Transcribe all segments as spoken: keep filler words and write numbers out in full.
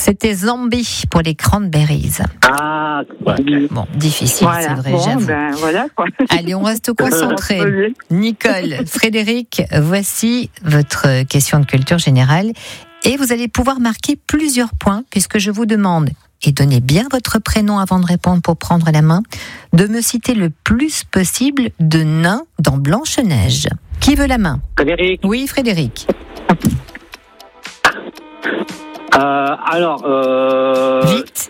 C'était Zombie pour les Cranberries. Ah, ouais. Bon, difficile, Voilà. c'est vrai, Bon, j'avoue. ben, voilà, quoi. Allez, on reste concentrés. Nicole, Frédéric, voici votre question de culture générale. Et vous allez pouvoir marquer plusieurs points, puisque je vous demande, et donnez bien votre prénom avant de répondre pour prendre la main, de me citer le plus possible de nains dans Blanche-Neige. Qui veut la main ? Frédéric. Oui, Frédéric. Euh, alors, euh... Vite.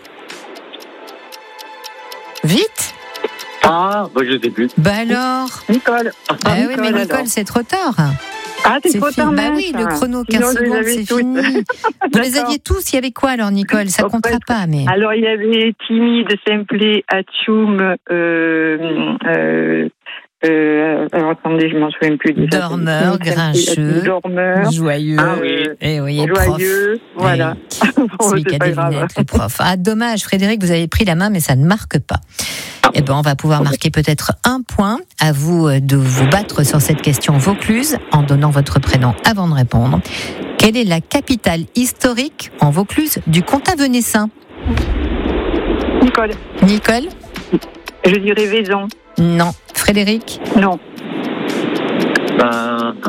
Vite. Ah, bah, je sais plus. Bah alors. Nicole. Ah oui, mais Nicole, Nicole, alors. c'est trop tard. Ah, c'est C'est trop fini. tard, Bah mince. oui, le chrono Sinon, quinze je les secondes, avais c'est toutes. fini. Vous les D'accord. aviez tous, il y avait quoi alors, Nicole ? Ça En comptera fait, pas, mais. Alors, il y avait timide, simplé, atchoum, euh, euh, euh, alors, attendez, je m'en souviens plus. déjà. Dormeur, Timide, simplé, grincheux, atchoum, dormeur, joyeux. Ah oui. Et oui, et prof. joyeux, voilà. Bon, Celui qui c'est a pas des grave. lunettes, le prof. Ah, dommage, Frédéric, vous avez pris la main, mais ça ne marque pas. Eh ben, on va pouvoir marquer peut-être un point. À vous de vous battre sur cette question Vaucluse en donnant votre prénom avant de répondre. Quelle est la capitale historique en Vaucluse du comtat venessin ? Nicole, Nicole ? je dirais Vaison. Non. Frédéric ? Non. Ben...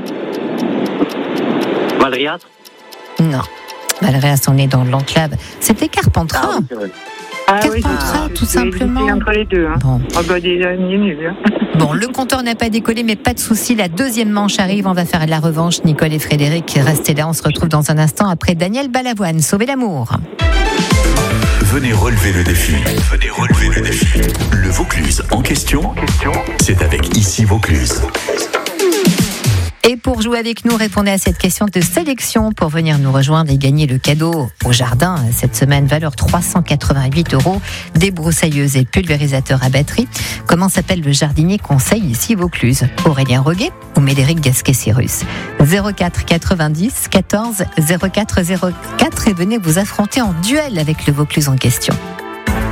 Valrias. Non. Valréas, on est dans l'enclave. C'était Carpentras. Ah, oui, c'est vrai. Ah oui, Carpentras, c'est- tout c'est- simplement. c'est entre les deux. Hein. Bon. Oh, bah, déjà, il est nul. Hein. Bon, le compteur n'a pas décollé, mais pas de souci. La deuxième manche arrive. On va faire la revanche. Nicole et Frédéric, restez là. On se retrouve dans un instant après Daniel Balavoine. Sauvez l'amour. Venez relever le défi. Venez relever le défi. Le Vaucluse en question, c'est avec Ici Vaucluse. Et pour jouer avec nous, répondez à cette question de sélection pour venir nous rejoindre et gagner le cadeau au jardin. Cette semaine, valeur trois cent quatre-vingt-huit euros, des broussailleuses et pulvérisateurs à batterie. Comment s'appelle le jardinier conseil ici Vaucluse ? Aurélien Roguet ou Médéric Gasquet-Cyrus ? zéro quatre quatre-vingt-dix quatorze zéro quatre zéro quatre et venez vous affronter en duel avec le Vaucluse en question.